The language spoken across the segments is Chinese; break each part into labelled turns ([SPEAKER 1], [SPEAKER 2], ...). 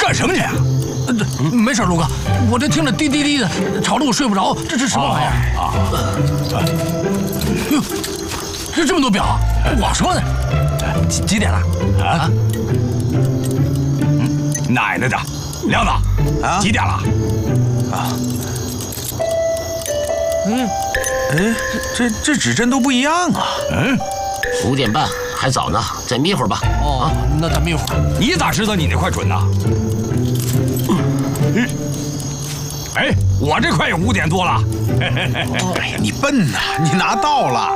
[SPEAKER 1] 干什么你啊？
[SPEAKER 2] 没事，陆哥，我这听着滴滴滴的，吵得我睡不着。这是什么玩意儿？哟，这么多表，我说呢，几点了？啊？
[SPEAKER 1] 奶奶的，亮子，啊，几点了？啊？
[SPEAKER 3] 这指针都不一样啊。
[SPEAKER 4] 5点半，还早呢，再眯会儿吧。
[SPEAKER 2] 哦，那再眯会儿。
[SPEAKER 1] 你咋知道你那块准呢？哎，我这块也5点多了。
[SPEAKER 3] 哎呀，你笨呐，你拿到了。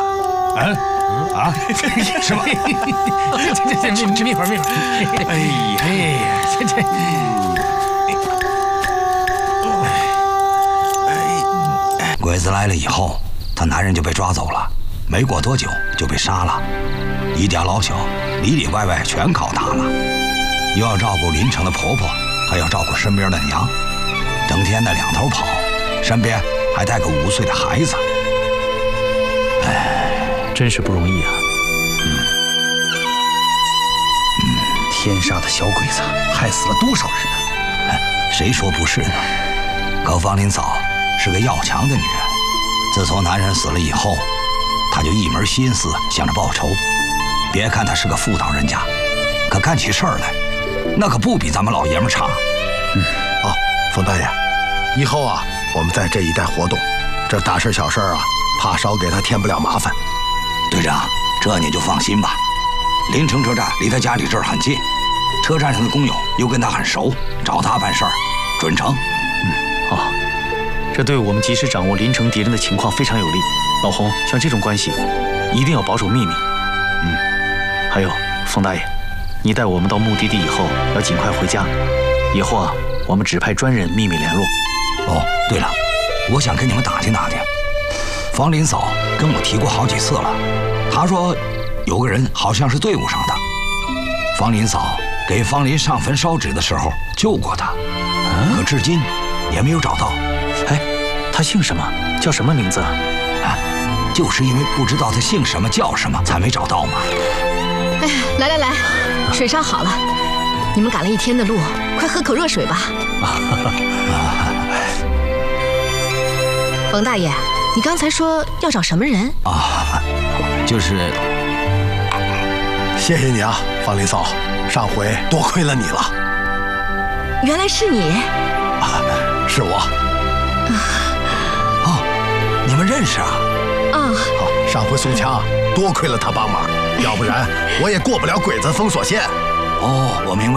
[SPEAKER 1] 是吧？
[SPEAKER 2] 这眯会儿。哎呀，
[SPEAKER 5] 鬼子来了以后，他男人就被抓走了，没过多久就被杀了，一家老小里里外外全靠他了，又要照顾邻城的婆婆，还要照顾身边的娘，整天的两头跑，身边还带个5岁的孩子。
[SPEAKER 6] 真是不容易啊！天杀的小鬼子，害死了多少人呢？
[SPEAKER 5] 谁说不是呢？可方林嫂是个要强的女人，自从男人死了以后，她就一门心思想着报仇。别看她是个妇道人家，可干起事儿来，那可不比咱们老爷们差。
[SPEAKER 3] 冯大爷，以后啊，我们在这一带活动，这大事小事啊，怕少给他添不了麻烦。
[SPEAKER 5] 队长，这你就放心吧。临城车站离他家里这儿很近，车站上的工友又跟他很熟，找他办事儿准成。
[SPEAKER 6] 这对我们及时掌握临城敌人的情况非常有利。老洪，像这种关系，一定要保守秘密。还有冯大爷，你带我们到目的地以后，要尽快回家。以后啊，我们只派专人秘密联络。
[SPEAKER 5] 对了，我想跟你们打听打听，方林嫂跟我提过好几次了，她说有个人好像是队伍上的，方林嫂给方林上坟烧纸的时候救过他，可至今也没有找到。
[SPEAKER 6] 他姓什么？叫什么名字啊？
[SPEAKER 5] 就是因为不知道他姓什么叫什么，才没找到嘛。
[SPEAKER 7] 哎呀，来，水烧好了，你们赶了一天的路，快喝口热水吧。冯大爷，你刚才说要找什么人？
[SPEAKER 5] 就是。
[SPEAKER 3] 谢谢你啊，方林嫂，上回多亏了你了。
[SPEAKER 7] 原来是你。
[SPEAKER 3] 是我。
[SPEAKER 5] 你们认识啊？
[SPEAKER 3] 上回宋强多亏了他帮忙，要不然我也过不了鬼子封锁线。
[SPEAKER 5] 我明白。